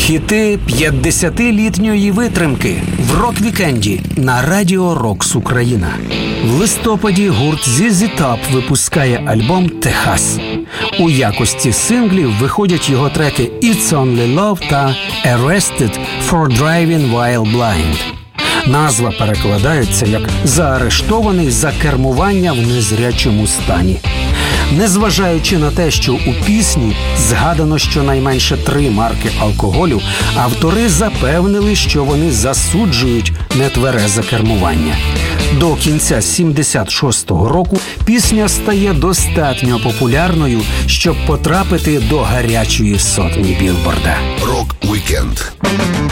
Хіти 50-літньої витримки в рок-вікенді на Радіо Рокс Україна. В листопаді гурт ZZ Top випускає альбом «Техас». У якості синглів виходять його треки «It's Only Love» та «Arrested for Driving While Blind». Назва перекладається як «заарештований за кермування в незрячому стані». Незважаючи на те, що у пісні згадано щонайменше 3 марки алкоголю, автори запевнили, що вони засуджують нетверезе кермування. До кінця 76-го року пісня стає достатньо популярною, щоб потрапити до гарячої сотні Білборда. Рок-вікенд.